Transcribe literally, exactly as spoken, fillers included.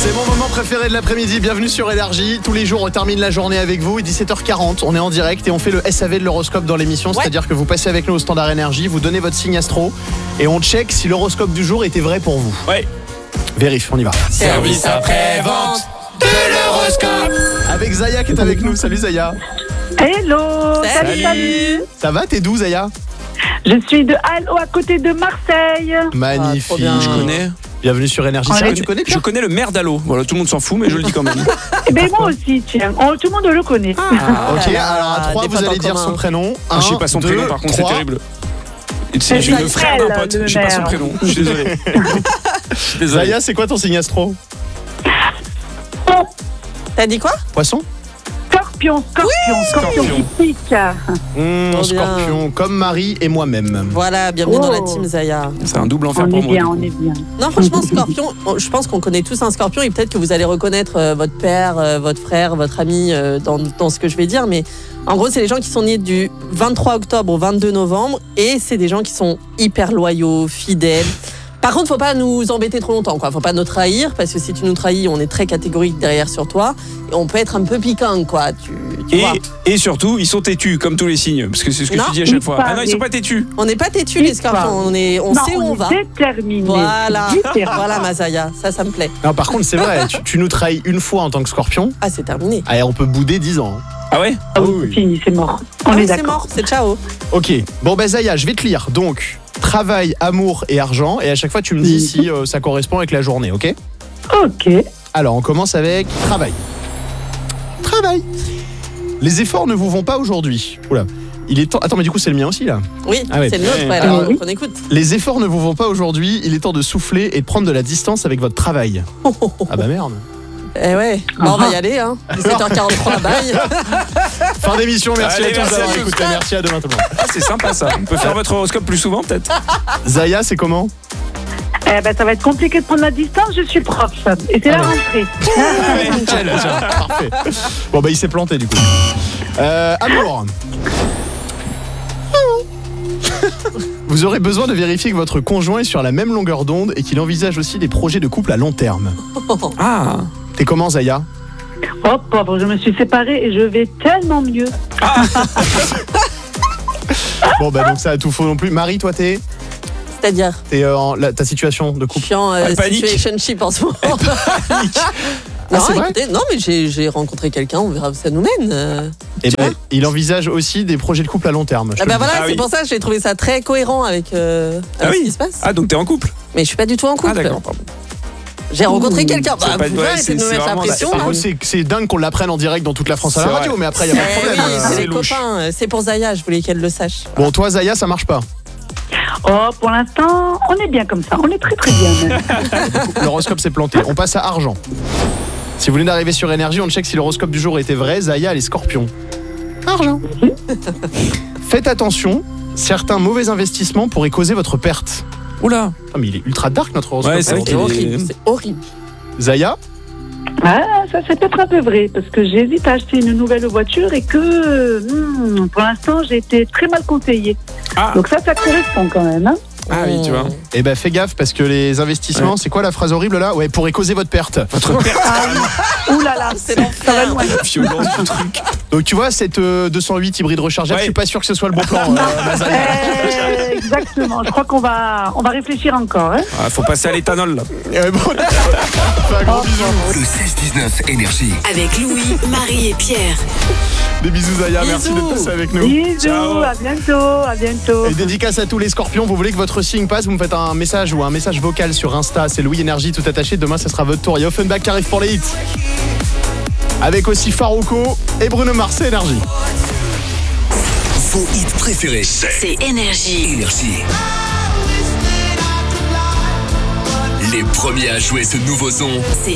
C'est mon moment préféré de l'après-midi, bienvenue sur Énergie. Tous les jours on termine la journée avec vous, dix-sept heures quarante, on est en direct et on fait le S A V de l'horoscope dans l'émission, ouais. C'est-à-dire que vous passez avec nous au standard Énergie, vous donnez votre signe astro et on check si l'horoscope du jour était vrai pour vous. Ouais. Vérifie, on y va. Service après-vente de l'horoscope. Avec Zaya qui est avec nous, salut Zaya. Hello, Salut. salut, salut. Ça va, t'es d'où Zaya? Je suis de Allo, à côté de Marseille. Magnifique. Ah, trop bien. Je connais. Bienvenue sur Énergie. On Ça, est- tu connais Je Pierre? connais le maire d'Allo. Voilà, tout le monde s'en fout, mais je le dis quand même. Eh ben moi aussi, tiens. Oh, tout le monde le connaît. Ah, Ok, là là, alors à trois des vous potes allez en dire commun. son prénom. Ah, je sais pas son Un, prénom, deux, par contre, trois. c'est terrible. C'est C'est le frère d'un pote, le je sais pas son maire. prénom. Je suis désolé. Je suis désolé. Zaya, c'est quoi ton signe astro? T'as dit quoi? Poisson? Scorpion, scorpion, scorpion Scorpion. qui pique. Mmh, Trop bien. Scorpion, comme Marie et moi-même. Voilà, bienvenue Oh. dans la team Zaya. C'est un double enfer On pour est moi. bien, du on coup. est bien. Non, franchement, Scorpion, on- je pense qu'on connaît tous un Scorpion et peut-être que vous allez reconnaître euh, votre père, euh, votre frère, votre ami euh, dans, dans ce que je vais dire. Mais en gros, c'est les gens qui sont nés du vingt-trois octobre au vingt-deux novembre et c'est des gens qui sont hyper loyaux, fidèles. Par contre, faut pas nous embêter trop longtemps, quoi. Faut pas nous trahir parce que si tu nous trahis, on est très catégorique derrière sur toi et on peut être un peu piquant, quoi. Tu, tu vois. Et, et surtout, ils sont têtus, comme tous les signes. Parce que c'est ce que Non, tu dis à ils chaque fois. Ah non, ils sont paraissent. pas têtus. On n'est pas têtus, les Ils Scorpions. parlent. On, est, on Non, sait où on est va. déterminé. Voilà, Différent. voilà Mazaya, ça, ça me plaît. Non, par contre, c'est vrai, tu, tu nous trahis une fois en tant que Scorpion, Ah, c'est terminé. allez, on peut bouder dix ans. hein. Ah ouais? Ah oui, oui. c'est fini, c'est mort. On Ah est oui, c'est d'accord. mort, c'est ciao. Ok, bon ben Zaya, je vais te lire. Donc, travail, amour et argent. Et à chaque fois, tu me dis Mhm. si euh, ça correspond avec la journée, ok? Ok. Alors, on commence avec travail. Travail. Les efforts ne vous vont pas aujourd'hui. Oula. Il est temps. Attends, mais du coup, c'est le mien aussi, là. Oui, Ah ouais. c'est le nôtre, Ouais. ouais, alors, Ah oui. on écoute. Les efforts ne vous vont pas aujourd'hui. Il est temps de souffler et de prendre de la distance avec votre travail. Ah bah merde. Eh ouais, bah, on va y aller, hein. dix-sept heures quarante-trois, bye. Fin d'émission, merci Allez, à tous merci d'avoir à tous. écouté. Merci, à demain tout le monde. Ah, c'est sympa ça. On peut faire votre horoscope plus souvent, peut-être? Zaya, c'est comment? Eh ben, ça va être compliqué de prendre la distance, je suis prof. Et c'est la Ah ouais. rentrée. Ah ouais, nickel, tiens, parfait. Bon bah il s'est planté du coup. Euh, amour. Vous aurez besoin de vérifier que votre conjoint est sur la même longueur d'onde et qu'il envisage aussi des projets de couple à long terme. Ah. T'es comment Zaya? Oh pauvre, je me suis séparée et je vais tellement mieux. Bon bah donc ça a tout faux non plus. Marie, toi t'es C'est-à-dire, t'es euh, en la- ta situation de je couple. suis en euh, Elle panique. situationship en ce moment. Ah, non, c'est vrai écoutez, non, mais j'ai j'ai rencontré quelqu'un, on verra où ça nous mène. euh. Et Tu ben, vois il envisage aussi des projets de couple à long terme. je Ah te bah le dis. voilà, Ah c'est oui. pour ça que j'ai trouvé ça très cohérent avec, euh, Ah avec oui. ce qui se passe. Ah, donc t'es en couple? Mais je suis pas du tout en Ah, couple. d'accord, pardon. J'ai rencontré quelqu'un. C'est Bah, pas- vous ouais, arrêtez c'est- de me c'est mettre la vraiment- pression. Par là. contre, c'est c'est dingue qu'on l'apprenne en direct dans toute la France à la C'est radio, vrai. mais après il y a pas de Eh problème. oui, euh. c'est c'est les louche. copains, c'est pour Zaya, je voulais qu'elle le sache. Bon, toi Zaya, ça marche pas. Oh, pour l'instant, on est bien comme ça. On est très très bien même. L'horoscope s'est planté. On passe à argent. Si vous venez d'arriver sur Énergie, on check si l'horoscope du jour était vrai. Zaya, les scorpions. Argent. Faites attention, certains mauvais investissements pourraient causer votre perte. Oula. Ah, mais il est ultra dark notre horoscope. Ouais, c'est vrai C'est qu'il est- horrible, c'est horrible. Zaya, Ah, ça c'est peut-être un peu vrai, parce que j'hésite à acheter une nouvelle voiture et que hmm, pour l'instant j'ai été très mal conseillée. Ah. Donc ça, ça correspond quand même. Hein. Ah oui, tu vois. eh ben fais gaffe parce que les investissements, Ouais. c'est quoi la phrase horrible là? Ouais, pourraient causer votre perte. Votre perte. Ouh là là, C'est ça va l'enfer. loin. La violence du truc. Donc tu vois, cette euh, deux cent huit hybride rechargeable, Ouais. je suis pas sûr que ce soit le bon plan. euh, Zaya. Eh, exactement, je crois qu'on va, on va réfléchir encore. Hein. Ah, faut passer à l'éthanol là. Euh, bon, fais un gros bisou. Le seize dix-neuf Énergie. Avec Louis, Marie et Pierre. Des bisous Zaya, Bisous. merci d'être passé avec nous. Bisous, Ciao. à bientôt, à bientôt. Et dédicace à tous les scorpions, vous voulez que votre signe passe, vous me faites un message ou un message vocal sur Insta, c'est Louis Énergie tout attaché, demain ça sera votre tour. Il y a Offenbach qui arrive pour les hits. Avec aussi Farouko et Bruno Mars, Énergie. Vos hits préférés. C'est Énergie. Énergie. Les premiers à jouer ce nouveau son. C'est